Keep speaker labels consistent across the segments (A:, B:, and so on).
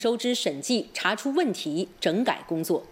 A: 收支审计、查出问题、整改工作。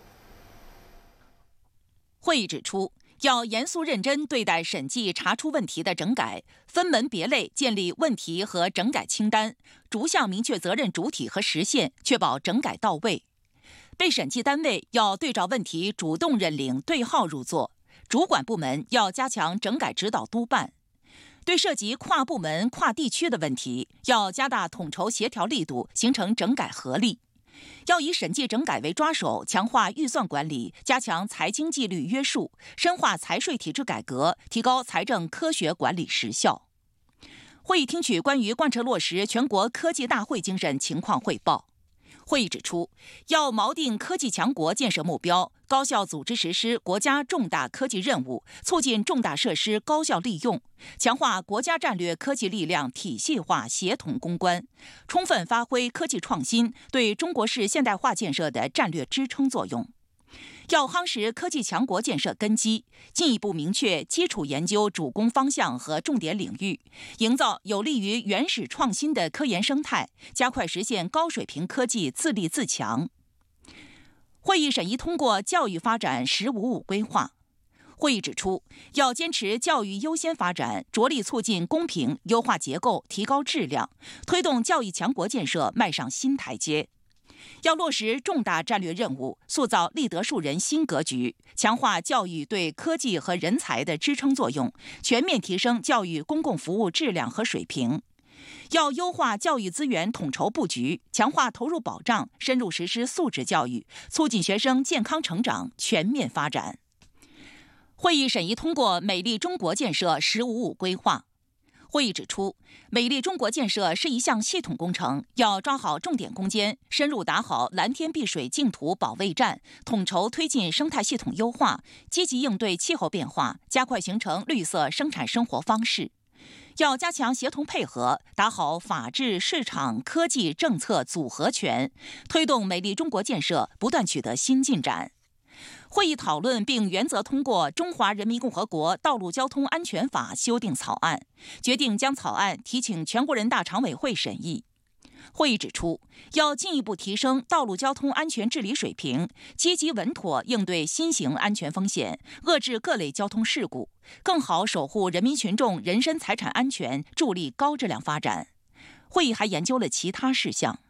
B: 会议指出，要严肃认真对待审计查出问题的整改，分门别类建立问题和整改清单，逐项明确责任主体和时限，确保整改到位。被审计单位要对照问题主动认领对号入座，主管部门要加强整改指导督办。对涉及跨部门、跨地区的问题，要加大统筹协调力度，形成整改合力。要以审计整改为抓手，强化预算管理，加强财经纪律约束，深化财税体制改革，提高财政科学管理实效。会议听取关于贯彻落实全国科技大会精神情况汇报。会议指出，要锚定科技强国建设目标，高效组织实施国家重大科技任务，促进重大设施高效利用，强化国家战略科技力量体系化协同攻关，充分发挥科技创新对中国式现代化建设的战略支撑作用。要夯实科技强国建设根基，进一步明确基础研究主攻方向和重点领域，营造有利于原始创新的科研生态，加快实现高水平科技自立自强。会议审议通过教育发展“十五五”规划。会议指出，要坚持教育优先发展，着力促进公平，优化结构，提高质量，推动教育强国建设迈上新台阶。要落实重大战略任务，塑造立德树人新格局，强化教育对科技和人才的支撑作用，全面提升教育公共服务质量和水平。要优化教育资源统筹布局，强化投入保障，深入实施素质教育，促进学生健康成长、全面发展。会议审议通过美丽中国建设“十五五”规划。会议指出，美丽中国建设是一项系统工程，要抓好重点攻坚，深入打好蓝天碧水净土保卫战，统筹推进生态系统优化，积极应对气候变化，加快形成绿色生产生活方式。要加强协同配合，打好法治、市场、科技政策组合拳，推动美丽中国建设不断取得新进展。会议讨论并原则通过《中华人民共和国道路交通安全法》修订草案，决定将草案提请全国人大常委会审议。会议指出，要进一步提升道路交通安全治理水平，积极稳妥应对新型安全风险，遏制各类交通事故，更好守护人民群众人身财产安全，助力高质量发展。会议还研究了其他事项。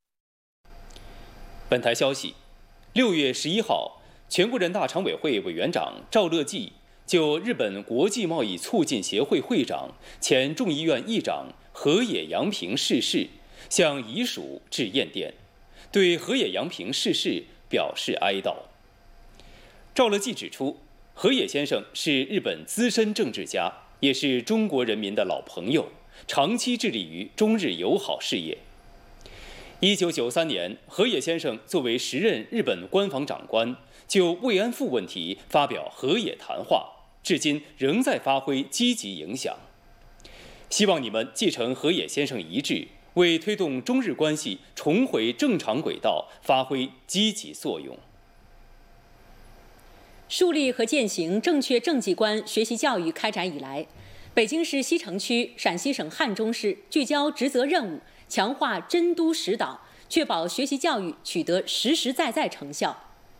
C: 本台消息，6月11号。全国人大常委会委员长赵乐际就日本国际贸易促进协会会长、前众议院议长河野洋平逝世，向遗属致唁电，对河野洋平逝世表示哀悼。赵乐际指出，河野先生是日本资深政治家，也是中国人民的老朋友，长期致力于中日友好事业。1993年，河野先生作为时任日本官房长官，就慰安妇问题发表河野谈话，至今仍在发挥积极影响。希望你们继承河野先生遗志，为推动中日关系重回正常轨道发挥积极作用。
A: 树立和践行正确政绩观学习教育开展以来，北京市西城区、陕西省汉中市聚焦职责任务，强化真督实导，确保学习教育取得实实在在成效。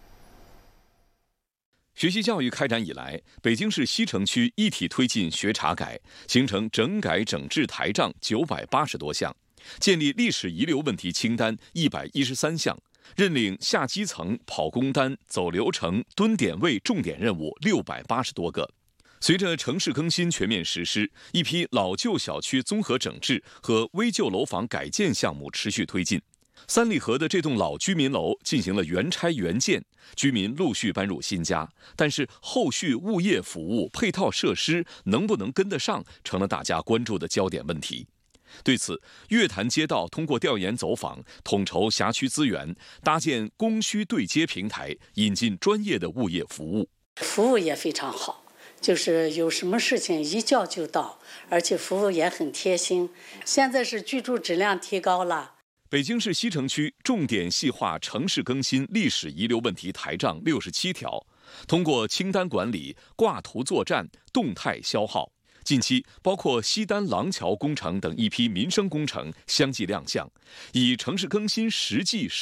D: 学习教育开展以来，北京市西城区一体推进学查改，形成整改整治台账980多项，建立历史遗留问题清单113项，认领下基层跑工单、走流程、蹲点位重点任务680多个。随着城市更新全面实施，一批老旧小区综合整治和危旧楼房改建项目持续推进。三里河的这栋老居民楼进行了原拆原建，居民陆续搬入新家，但是后续物业服务配套设施能不能跟得上，成了大家关注的焦点问题。对此，月坛街道通过调研走访，统筹辖区资源，搭建供需对接平台，引进专业的物业服务。
E: 服务也非常好，就是有什么事情一叫就到，而且服务也很贴心。现在是居住质量提高了。
D: 北京市西城区重点细化城市更新历史遗留问题台账67条，通过清单管理、挂图作战、动态消耗。近期，包括西单廊桥工程等一批民生工程相继亮相，以城市更新实际